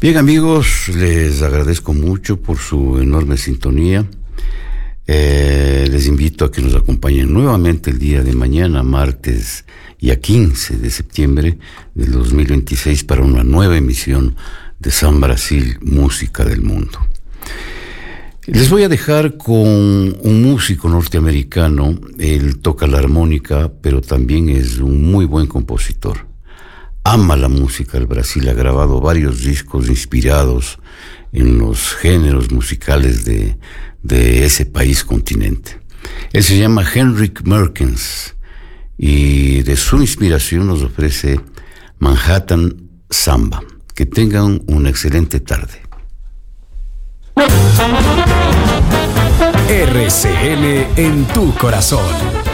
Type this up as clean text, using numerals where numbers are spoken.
Bien, amigos, les agradezco mucho por su enorme sintonía. Les invito a que nos acompañen nuevamente el día de mañana, martes, y a 15 de septiembre del 2026 para una nueva emisión de San Brasil, Música del Mundo. Les voy a dejar con un músico norteamericano. Él toca la armónica, pero también es un muy buen compositor. Ama la música del Brasil, ha grabado varios discos inspirados en los géneros musicales de ese país continente. Él se llama Henrik Merkens y de su inspiración nos ofrece Manhattan Samba. Que tengan una excelente tarde. RCN en tu corazón.